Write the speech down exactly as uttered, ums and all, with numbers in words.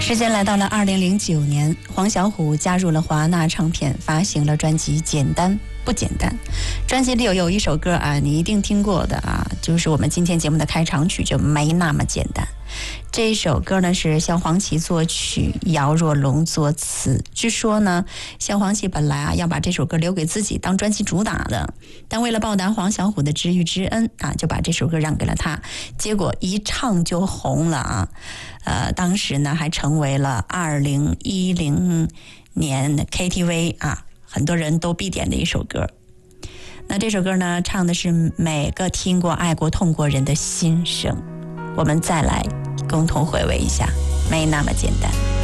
时间来到了二零零九年，黄小琥加入了华纳唱片，发行了专辑《简单不简单》。专辑里有有一首歌啊，你一定听过的啊，就是我们今天节目的开场曲，就没那么简单。这一首歌呢是萧煌奇作曲，姚若龙作词。据说呢，萧煌奇本来啊要把这首歌留给自己当专辑主打的，但为了报答黄小琥的知遇之恩啊，就把这首歌让给了他。结果一唱就红了啊！呃，当时呢还成为了二零一零年的 K T V 啊，很多人都必点的一首歌。那这首歌呢，唱的是每个听过、爱过、痛过人的心声。我们再来共同回味一下，没那么简单。